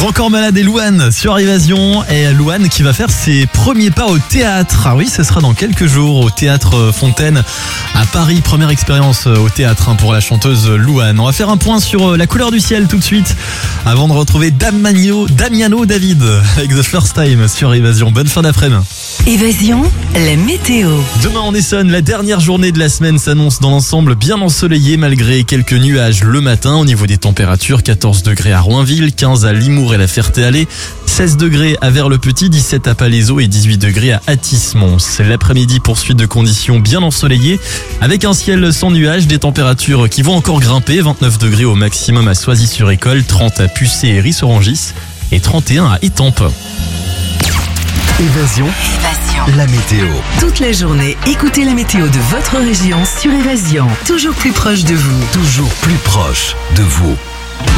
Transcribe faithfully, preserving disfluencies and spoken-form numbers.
Grand Corps Malade et Louane sur Évasion. Et Louane qui va faire ses premiers pas au théâtre. Ah oui, ce sera dans quelques jours au Théâtre Fontaine à Paris. Première expérience au théâtre hein, pour la chanteuse Louane. On va faire un point sur la couleur du ciel tout de suite avant de retrouver Damiano, Damiano David avec The First Time sur Évasion. Bonne fin d'après-midi. Évasion, la météo. Demain en Essonne, la dernière journée de la semaine s'annonce dans l'ensemble bien ensoleillée malgré quelques nuages le matin. Au niveau des températures, quatorze degrés à Roinville, quinze à Limours et la Ferté-Alais, seize degrés à Vers-le-Petit, dix-sept à Palaiseau et dix-huit degrés à Athis-Mons. L'après-midi, poursuite de conditions bien ensoleillées avec un ciel sans nuages, des températures qui vont encore grimper, vingt-neuf degrés au maximum à Soisy-sur-École, trente à Pucé et Ris-Orangis et trente et un à Étampes. Évasion, Évasion. la météo. Toute la journée, écoutez la météo de votre région sur Évasion. Toujours plus proche de vous. Toujours plus proche de vous.